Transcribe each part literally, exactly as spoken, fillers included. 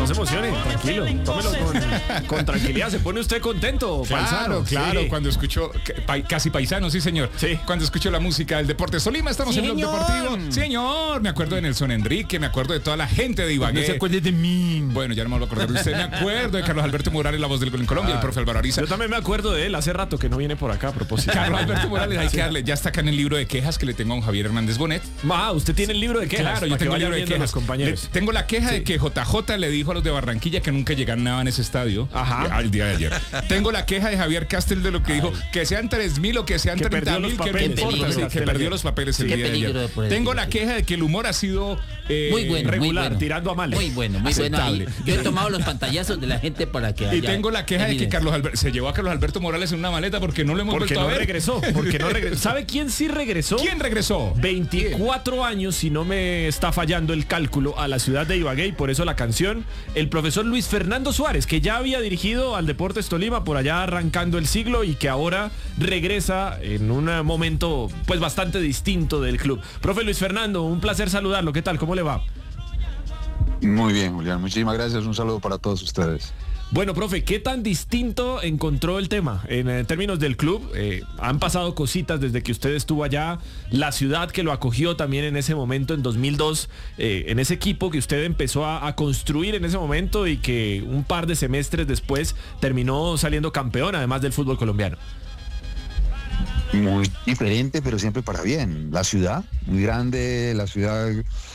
se emocione, tranquilo, tómelo con, con tranquilidad, se pone usted contento, Claro, paisano. claro, Sí. cuando escucho, pa- casi paisano, sí señor. Sí. Cuando escucho la música del Deportes Tolima, estamos en Blog Señor. Deportivo. Señor, me acuerdo de Nelson Enrique, me acuerdo de toda la gente de Ibagué. No se acuerde de mí. Bueno, ya no me voy a acordar de usted, me acuerdo de Carlos Alberto Morales, la voz del gol en Colombia, el profe Álvaro Ariza. Yo también me acuerdo de él, hace rato que no viene por acá a propósito. Carlos Alberto Morales, hay que darle, ya está acá en el libro de quejas que le tengo a don Javier Hernández Bonet. Ah, usted tiene el libro de quejas. Claro, yo para que tengo el vayan libro de viendo quejas. los compañeros. Le- tengo la queja de que J J le dijo a los de Barranquilla que nunca llegaron nada en ese estadio. Ajá. Al día de ayer. Tengo la queja de Javier Castel de lo que dijo, que sean tres mil o que sean Que treinta perdió los mil, que no papeles. importa, Qué sí, peligro, que qué perdió los papeles el Qué día de peligro ayer. por el Tengo la fútbol. queja de que el humor ha sido eh, Muy bueno, muy regular. bueno. Tirando a mal. Muy bueno, muy bueno. Ahí. Aceptable. Yo he tomado los pantallazos de la gente para que Y haya tengo la queja de que evidencia. Carlos Alberto se llevó a Carlos Alberto Morales en una maleta porque no lo hemos Porque vuelto no a ver. regresó, porque no regresó. ¿Sabe quién sí regresó? ¿Quién regresó? veinticuatro años, si no me está fallando el cálculo, a la ciudad de Ibagué, y por eso la canción, el profesor Luis Fernando Suárez, que ya había dirigido al Deportes Tolima por allá arrancando el siglo y que ahora regresa en un momento pues bastante distinto del club. Profe Luis Fernando, un placer saludarlo, ¿qué tal? ¿Cómo le va? Muy bien, Julián. Muchísimas gracias. Un saludo para todos ustedes. Bueno, profe, ¿qué tan distinto encontró el tema en eh, términos del club? Eh, han pasado cositas desde que usted estuvo allá, la ciudad que lo acogió también en ese momento, en dos mil dos, eh, en ese equipo que usted empezó a, a construir en ese momento y que un par de semestres después terminó saliendo campeón, además del fútbol colombiano. Muy diferente, pero siempre para bien. La ciudad, muy grande, la ciudad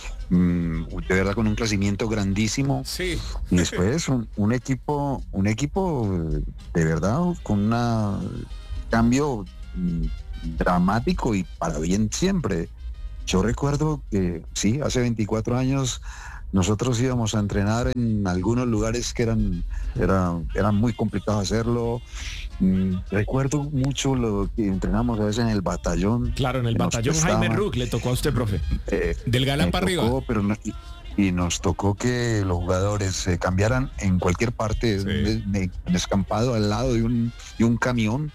mm, de verdad con un crecimiento grandísimo. Sí. Y después un, un equipo, un equipo de verdad con un cambio mm, dramático y para bien siempre. Yo recuerdo que sí, hace veinticuatro años nosotros íbamos a entrenar en algunos lugares que eran, era, eran muy complicados hacerlo. Mm, recuerdo mucho lo que entrenamos a veces en el batallón. Claro, en el que nos batallón prestaban. Jaime Ruck le tocó a usted, profe. Eh, Del Galán me para arriba. tocó, pero no- y, y nos tocó que los jugadores se cambiaran en cualquier parte, Sí. de, de- descampado al lado de un, de un camión.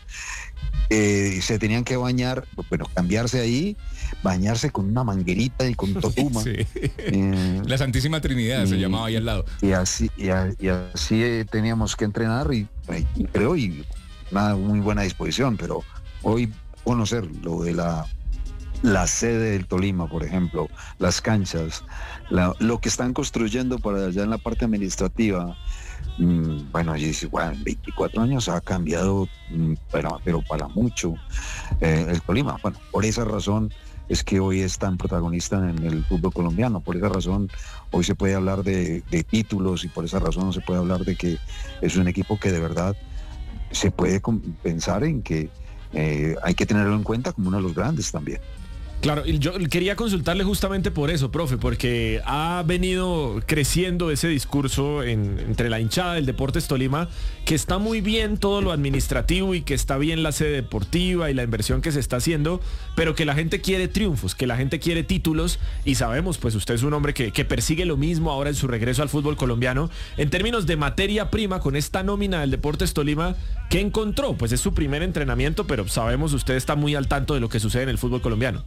Eh, y se tenían que bañar, bueno, cambiarse ahí, bañarse con una manguerita y con totuma. Sí. Eh, La Santísima Trinidad se y- llamaba ahí al lado. y así, y, a- y así eh, teníamos que entrenar y, y creo y una muy buena disposición, pero hoy conocer lo de la la sede del Tolima, por ejemplo, las canchas, la- lo que están construyendo para allá en la parte administrativa, mm, bueno, y dice, bueno, en veinticuatro años ha cambiado, mm, pero, pero para mucho eh, el Tolima. Bueno, por esa razón es que hoy es tan protagonista en el fútbol colombiano, por esa razón hoy se puede hablar de, de títulos y por esa razón se puede hablar de que es un equipo que de verdad se puede com- pensar en que eh, hay que tenerlo en cuenta como uno de los grandes también. Claro, y yo quería consultarle justamente por eso, profe, porque ha venido creciendo ese discurso en- entre la hinchada del Deportes Tolima, que está muy bien todo lo administrativo y que está bien la sede deportiva y la inversión que se está haciendo, pero que la gente quiere triunfos, que la gente quiere títulos, y sabemos, pues usted es un hombre que, que persigue lo mismo ahora en su regreso al fútbol colombiano. En términos de materia prima, con esta nómina del Deportes Tolima, ¿qué encontró? Pues es su primer entrenamiento, pero sabemos usted está muy al tanto de lo que sucede en el fútbol colombiano.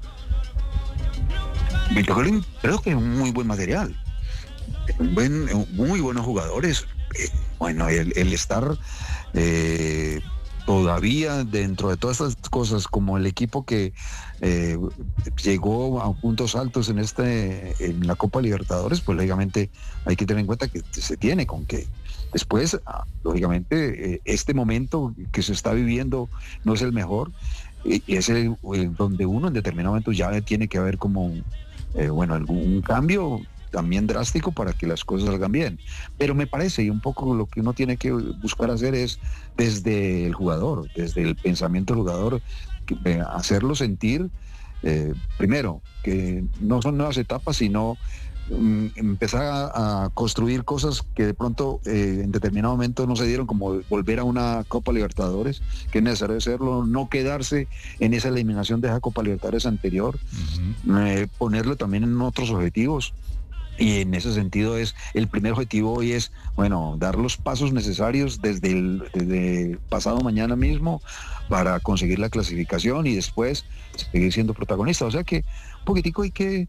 Yo creo, creo que es un muy buen material, un buen, muy buenos jugadores. Eh, bueno, el, el estar eh, todavía dentro de todas estas cosas, como el equipo que eh, llegó a puntos altos en este en la Copa Libertadores, pues lógicamente hay que tener en cuenta que se tiene con que después, ah, lógicamente, eh, este momento que se está viviendo no es el mejor. Y es el, el donde uno en determinado momento ya tiene que haber como eh, bueno, algún cambio también drástico para que las cosas salgan bien. Pero me parece, y un poco lo que uno tiene que buscar hacer es desde el jugador, desde el pensamiento del jugador, que, eh, hacerlo sentir, eh, primero, que no son nuevas etapas, sino mm, empezar a, a construir cosas que de pronto eh, en determinado momento no se dieron, como volver a una Copa Libertadores, que es necesario hacerlo, no quedarse en esa eliminación de esa Copa Libertadores anterior, Ujú. eh, ponerlo también en otros objetivos. Y en ese sentido es, el primer objetivo hoy es, bueno, dar los pasos necesarios desde el, desde pasado mañana mismo para conseguir la clasificación y después seguir siendo protagonista. O sea que un poquitico hay que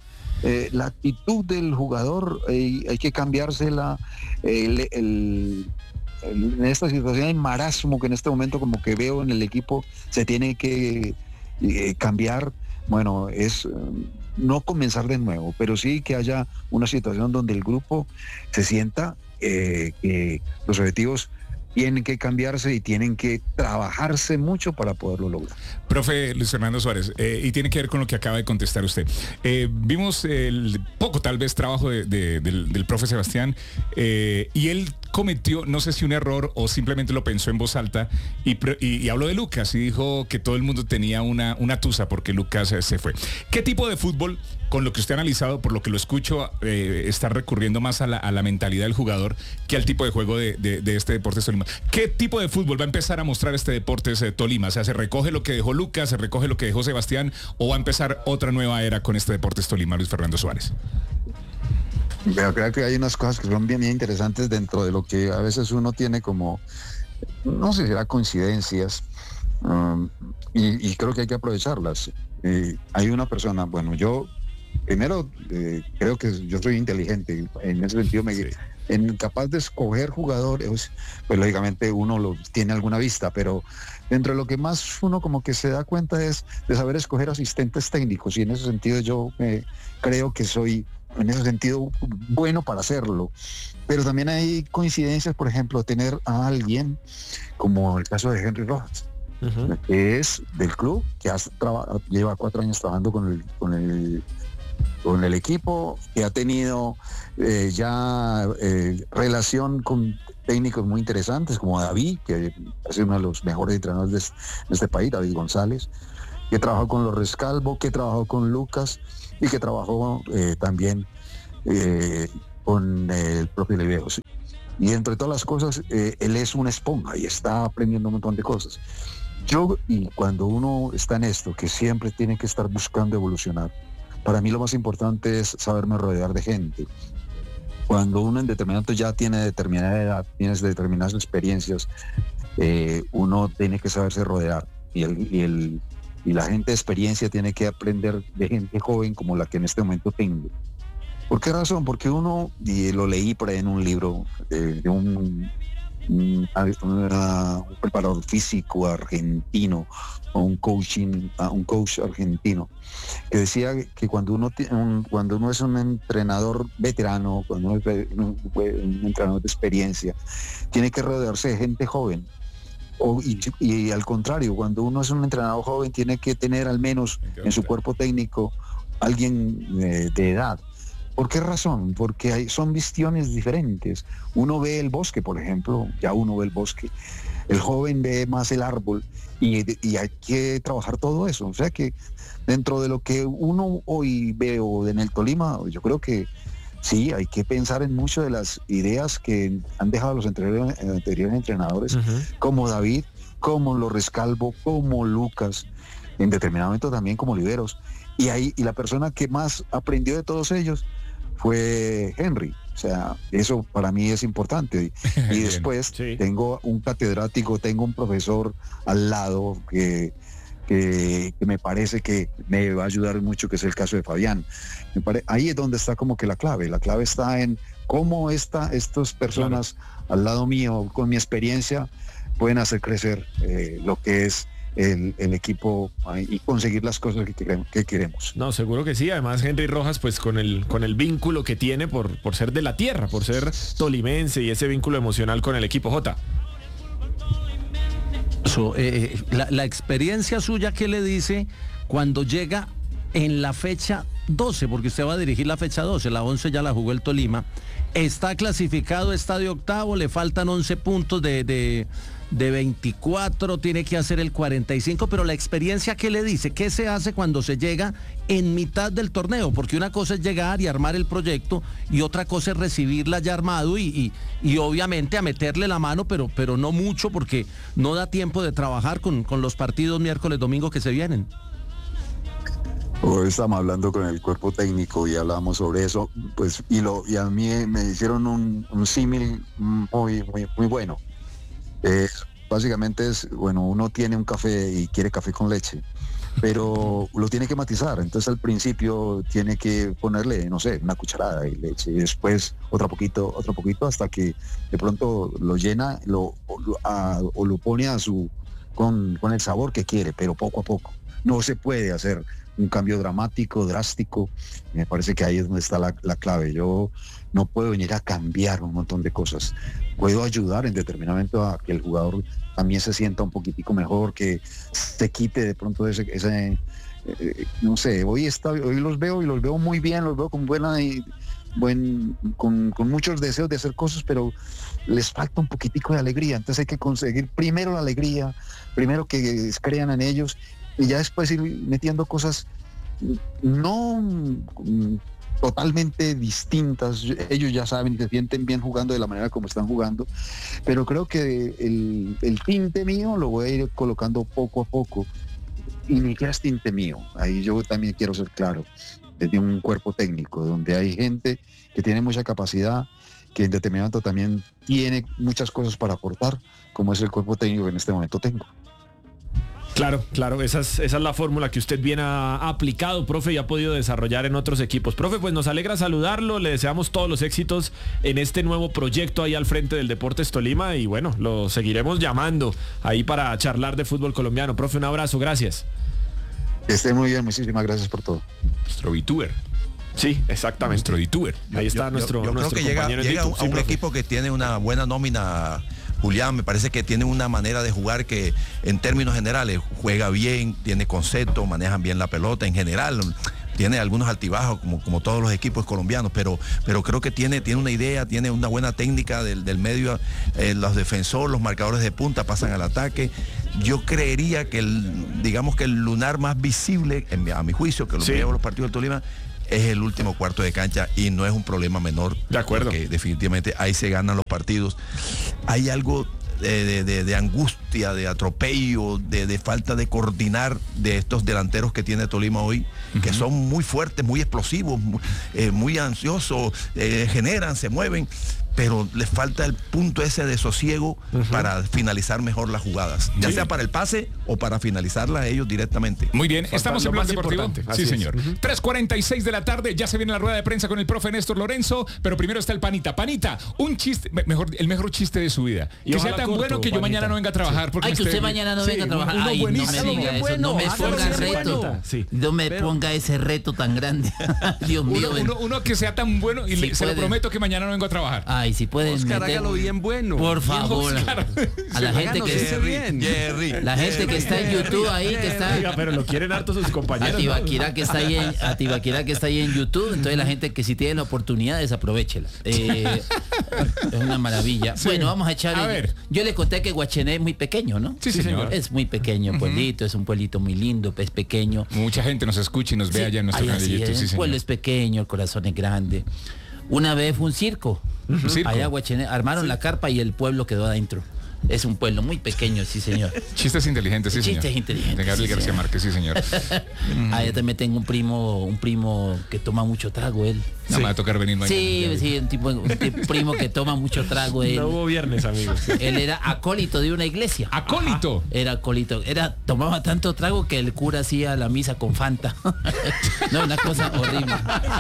eh, la actitud del jugador eh, hay que cambiársela. El, el, el, en esta situación de marasmo que en este momento como que veo en el equipo se tiene que eh, cambiar. Bueno, es... no comenzar de nuevo, pero sí que haya una situación donde el grupo se sienta eh, que los objetivos tienen que cambiarse y tienen que trabajarse mucho para poderlo lograr. Profe Luis Fernando Suárez, eh, y tiene que ver con lo que acaba de contestar usted. Eh, vimos el poco tal vez trabajo de, de, del, del profe Sebastián eh, y él cometió, no sé si un error o simplemente lo pensó en voz alta y, y, y habló de Lucas y dijo que todo el mundo tenía una, una tusa porque Lucas se fue. ¿Qué tipo de fútbol, con lo que usted ha analizado, por lo que lo escucho, eh, está recurriendo más a la, a la mentalidad del jugador que al tipo de juego de, de, de este Deportes Tolima? ¿Qué tipo de fútbol va a empezar a mostrar este Deportes eh, Tolima? O sea, ¿se recoge lo que dejó Lucas, se recoge lo que dejó Sebastián o va a empezar otra nueva era con este Deportes Tolima, Luis Fernando Suárez? Pero creo que hay unas cosas que son bien, bien interesantes dentro de lo que a veces uno tiene como, no sé si será coincidencias, um, y, y creo que hay que aprovecharlas. Eh, hay una persona, bueno, yo primero eh, creo que yo soy inteligente, en ese sentido me... Sí. En capaz de escoger jugadores, pues lógicamente uno lo tiene alguna vista, pero dentro de lo que más uno como que se da cuenta es de saber escoger asistentes técnicos, y en ese sentido yo eh, creo que soy en ese sentido bueno para hacerlo. Pero también hay coincidencias, por ejemplo, tener a alguien como el caso de Henry Rojas, uh-huh. que es del club, que has traba- lleva cuatro años trabajando con el, con el con el equipo, que ha tenido eh, ya eh, relación con técnicos muy interesantes como David, que es uno de los mejores entrenadores de, de este país, David González, que trabajó con los Rescalvo, que trabajó con Lucas y que trabajó eh, también eh, con eh, el propio Leveos. Y entre todas las cosas, eh, él es una esponja y está aprendiendo un montón de cosas. Yo, y cuando uno está en esto, que siempre tiene que estar buscando evolucionar, para mí lo más importante es saberme rodear de gente. Cuando uno en determinado ya tiene determinada edad, tienes determinadas experiencias, eh, uno tiene que saberse rodear. Y, el, y, el, y la gente de experiencia tiene que aprender de gente joven como la que en este momento tengo. ¿Por qué razón? Porque uno, y lo leí por ahí en un libro de, de un, un, un preparador físico argentino, o un coaching, un coach argentino, que decía que cuando uno, un, cuando uno es un entrenador veterano, cuando uno es un, un entrenador de experiencia, tiene que rodearse de gente joven. O, y, y al contrario, cuando uno es un entrenador joven, tiene que tener al menos en su cuerpo técnico alguien eh, de edad. ¿Por qué razón? Porque hay, son visiones diferentes. Uno ve el bosque, por ejemplo, ya uno ve el bosque. El joven ve más el árbol y, y hay que trabajar todo eso. O sea que dentro de lo que uno hoy veo en el Tolima, yo creo que sí, hay que pensar en muchas de las ideas que han dejado los anteriores, anteriores entrenadores, uh-huh. como David, como los Rescalvo, como Lucas, en determinado momento también como Liberos. Y, ahí, y la persona que más aprendió de todos ellos fue Henry. O sea, eso para mí es importante. Y después sí. tengo un catedrático, tengo un profesor al lado que, que, que me parece que me va a ayudar mucho, que es el caso de Fabián. Me pare... Ahí es donde está como que la clave. La clave está en cómo esta, estas personas claro. al lado mío, con mi experiencia, pueden hacer crecer eh, lo que es El, el equipo y conseguir las cosas que queremos, que queremos. No, seguro que sí. Además, Henry Rojas, pues con el, con el vínculo que tiene por, por ser de la tierra, por ser tolimense y ese vínculo emocional con el equipo J. So, eh, la, la experiencia suya, ¿qué le dice cuando llega en la fecha doce? Porque usted va a dirigir la fecha doce, la once ya la jugó el Tolima. Está clasificado, está de octavo, le faltan once puntos de... de de veinticuatro, tiene que hacer el cuarenta y cinco, pero la experiencia, ¿qué le dice? ¿Qué se hace cuando se llega en mitad del torneo? Porque una cosa es llegar y armar el proyecto y otra cosa es recibirla ya armado y, y, y obviamente a meterle la mano, pero, pero no mucho porque no da tiempo de trabajar con, con los partidos miércoles, domingo que se vienen. Hoy estamos hablando con el cuerpo técnico y hablamos sobre eso, pues y, lo, y a mí me hicieron un, un símil muy, muy, muy bueno. Eh, básicamente es, bueno, uno tiene un café y quiere café con leche. pero lo tiene que matizar. Entonces al principio tiene que ponerle, no sé, una cucharada de leche y después otro poquito, otro poquito hasta que de pronto lo llena lo, o, lo, a, o lo pone a su con, con el sabor que quiere, pero poco a poco. No se puede hacer un cambio dramático, drástico. Me parece que ahí es donde está la, la clave. Yo no puedo venir a cambiar un montón de cosas. Puedo ayudar en determinado momento a que el jugador también se sienta un poquitico mejor, que se quite de pronto ese, ese eh, no sé, hoy está, hoy los veo y los veo muy bien, los veo con buena y buen, con, con muchos deseos de hacer cosas, pero les falta un poquitico de alegría. Entonces hay que conseguir primero la alegría, primero que crean en ellos y ya después ir metiendo cosas no totalmente distintas. Ellos ya saben y se sienten bien jugando de la manera como están jugando, pero creo que el, el tinte mío lo voy a ir colocando poco a poco, y ni siquiera es tinte mío. Ahí yo también quiero ser claro, desde un cuerpo técnico donde hay gente que tiene mucha capacidad, que en determinado momento también tiene muchas cosas para aportar, como es el cuerpo técnico que en este momento tengo. Claro, claro, esa es, esa es la fórmula que usted bien ha, ha aplicado, profe, y ha podido desarrollar en otros equipos. Profe, pues nos alegra saludarlo, le deseamos todos los éxitos en este nuevo proyecto ahí al frente del Deportes Tolima y bueno, lo seguiremos llamando ahí para charlar de fútbol colombiano. Profe, un abrazo, gracias. Que esté muy bien, muchísimas gracias por todo. Nuestro VTuber. Sí, exactamente. Nuestro VTuber. Ahí está yo, nuestro, yo, yo nuestro creo que llega, compañero en llega YouTube. a Sí, un profe. equipo que tiene una buena nómina. Julián, me parece que tiene una manera de jugar que en términos generales juega bien, tiene concepto, manejan bien la pelota en general. Tiene algunos altibajos como, como todos los equipos colombianos, pero, pero creo que tiene, tiene una idea, tiene una buena técnica del, del medio. Eh, los defensores, los marcadores de punta pasan al ataque. Yo creería que el, digamos que el lunar más visible, en mi, a mi juicio, que lo Sí. veo en los partidos del Tolima, es el último cuarto de cancha y no es un problema menor. De acuerdo. Porque definitivamente ahí se ganan los partidos. Hay algo de, de, de, de angustia, de atropello, de, de falta de coordinar de estos delanteros que tiene Tolima hoy, uh-huh. que son muy fuertes, muy explosivos, muy, eh, muy ansiosos, eh, generan, se mueven, pero les falta el punto ese de sosiego uh-huh. para finalizar mejor las jugadas, ya sí. sea para el pase o para finalizarla ellos directamente. Muy bien, Falta estamos en lo Blog más Deportivo. importante. Sí, Así señor. es. Uh-huh. tres cuarenta y seis de la tarde, ya se viene la rueda de prensa con el profe Néstor Lorenzo, pero primero está el Panita. Panita, un chiste, mejor, el mejor chiste de su vida. Y que sea tan corto, bueno que yo Panita. mañana no venga a trabajar. Porque Ay, que usted mañana no sí, venga a trabajar. uno Ay, no me buenísimo. diga eso, bueno, no me hágalo ponga bien reto. bueno. Sí. No me Pero- ponga ese reto tan grande. Dios mío. Uno, uno, uno que sea tan bueno y Sí le- se lo puede. prometo que mañana no vengo a trabajar. Ay, si pueden Oscar, meter- hágalo bien bueno. Por Bien, favor. Oscar. A la gente Háganos que ese bien. Jerry, la gente que está en YouTube ahí, que está Oiga, pero lo quieren harto sus a compañeros. ¿no? Tibaquirá que está ahí en a Tibaquirá que está ahí en YouTube, entonces la gente que si tiene la oportunidad desaprovechela. Eh, es una maravilla. Sí. Bueno, vamos a echar. A el- ver. Yo le conté que Guachené es muy pequeño, ¿no? Sí, señor. Es muy pequeño, pueblito, es un pueblito muy lindo, es pequeño. Mucha gente nos escucha y nos ve Sí, allá en nuestro ay, canal de así YouTube. es, Sí, el señor. pueblo es pequeño, el corazón es grande. Una vez fue un circo. Un circo. Allá Guachené, armaron la carpa y el pueblo quedó adentro. Es un pueblo muy pequeño, sí señor. Chistes inteligentes, sí, Chistes señor. inteligentes, De Gabriel sí, García señor. Márquez, sí, señor. Allá también tengo un primo, un primo que toma mucho trago él. No me va a tocar venir mañana. Sí, sí, un tipo, un tipo- primo que toma mucho trago él. No hubo viernes, amigos. Él era acólito de una iglesia. Acólito. Era acólito, era, tomaba tanto trago que el cura hacía la misa con Fanta. No, una cosa horrible.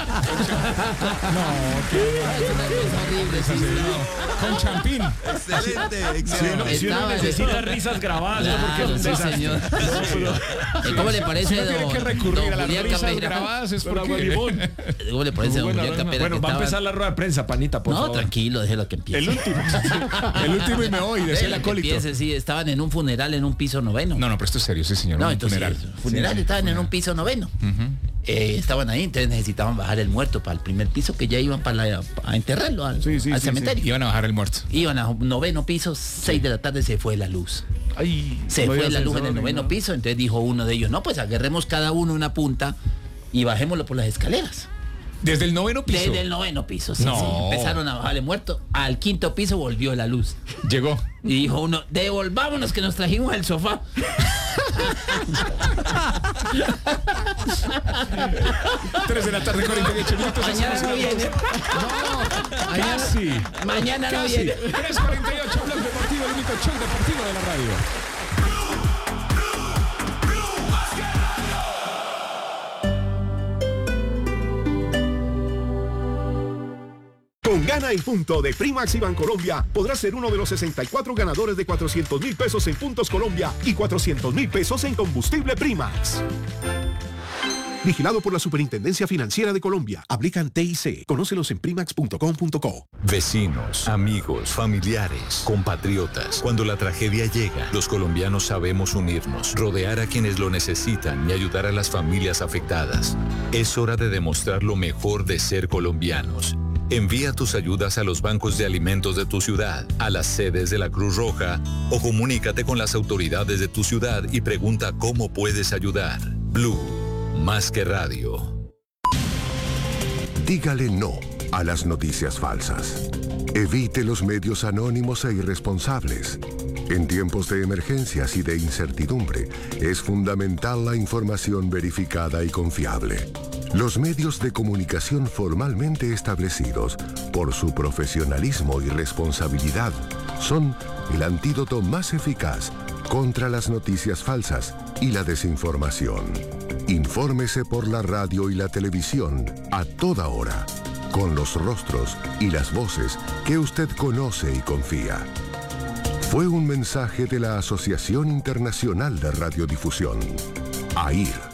Es una cosa horrible, sí, sí. Con champín. excelente, excelente. Si uno Estaba- necesita risas grabadas, ¿no? Porque es Claro, un sí, desastre. señor. No, Eh, ¿Cómo le parece Si uno tiene don- que recurrir don a las Julián risas Capeira? grabadas es Pero agua porque... limón. ¿Cómo le parece don Bueno, Julián Capeira? bueno, que va a estaba- empezar la rueda de prensa, Panita, por No, favor. tranquilo, déjelo que empiece. El último. El último y me voy, decía el Déjelo que acólito. empiece, sí, estaban en un funeral en un piso noveno. No, no, pero esto es serio, sí, señor. No, un entonces, funeral. funeral, Sí, estaban en funeral. un piso noveno. Eh, estaban ahí, entonces necesitaban bajar el muerto para el primer piso, que ya iban para la- a enterrarlo al, Sí, sí, al sí, cementerio. Iban a bajar el muerto. Iban a un noveno piso, seis de la tarde se fue la luz. Ay, Se no fue había la luz en el ascensor, noveno ni nada. piso, entonces dijo uno de ellos, no, pues agarremos cada uno una punta y bajémoslo por las escaleras. Desde el noveno piso. Desde el noveno piso, sí, No. sí. Empezaron a bajar el muerto. Al quinto piso volvió la luz. Llegó. Y dijo uno, devolvámonos que nos trajimos el sofá. tres de la tarde, cuarenta y ocho minutos. Mañana no viene. Casi. Mañana no Casi. viene. tres cuarenta y ocho, Blog Deportivo, el único show deportivo de la radio. Gana en punto de Primax y Bancolombia. Podrás ser uno de los sesenta y cuatro ganadores de cuatrocientos mil pesos en Puntos Colombia y cuatrocientos mil pesos en combustible Primax. Vigilado por la Superintendencia Financiera de Colombia. Aplican T I C. Conócelos en primax punto com punto co. Vecinos, amigos, familiares, compatriotas. Cuando la tragedia llega, los colombianos sabemos unirnos, rodear a quienes lo necesitan y ayudar a las familias afectadas. Es hora de demostrar lo mejor de ser colombianos. Envía tus ayudas a los bancos de alimentos de tu ciudad, a las sedes de la Cruz Roja o comunícate con las autoridades de tu ciudad y pregunta cómo puedes ayudar. Blue, más que radio. Dígale no a las noticias falsas. Evite los medios anónimos e irresponsables. En tiempos de emergencias y de incertidumbre, es fundamental la información verificada y confiable. Los medios de comunicación formalmente establecidos, por su profesionalismo y responsabilidad, son el antídoto más eficaz contra las noticias falsas y la desinformación. Infórmese por la radio y la televisión a toda hora, con los rostros y las voces que usted conoce y confía. Fue un mensaje de la Asociación Internacional de Radiodifusión, A I R.